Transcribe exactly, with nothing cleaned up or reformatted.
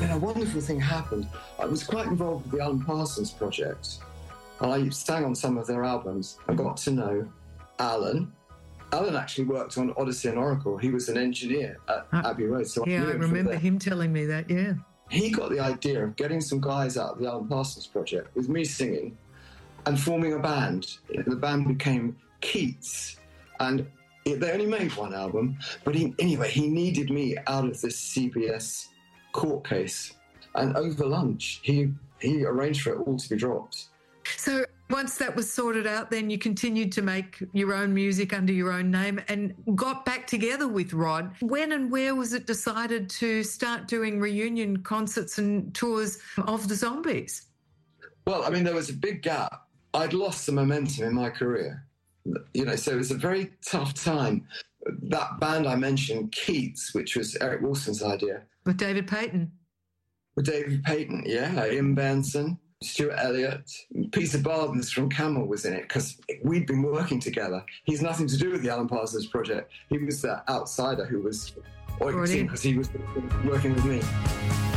then a wonderful thing happened. I was quite involved with the Alan Parsons Project, and I sang on some of their albums. I got to know Alan. Alan actually worked on Odyssey and Oracle. He was an engineer at uh, Abbey Road. So yeah, I, I remember him telling me that, yeah. He got the idea of getting some guys out of the Alan Parsons Project with me singing and forming a band. The band became Keats, and it, they only made one album, but he, anyway, he needed me out of this C B S court case, and over lunch, he, he arranged for it all to be dropped. So once that was sorted out, then you continued to make your own music under your own name and got back together with Rod. When and where was it decided to start doing reunion concerts and tours of the Zombies? Well, I mean, there was a big gap. I'd lost the momentum in my career, you know, so it was a very tough time. That band I mentioned, Keats, which was Eric Wilson's idea. With David Payton. With David Payton, yeah, Ian Benson, Stuart Elliott, Peter Bardens from Camel was in it because we'd been working together. He's nothing to do with the Alan Parsons Project. He was the outsider who was oiking because he was working with me.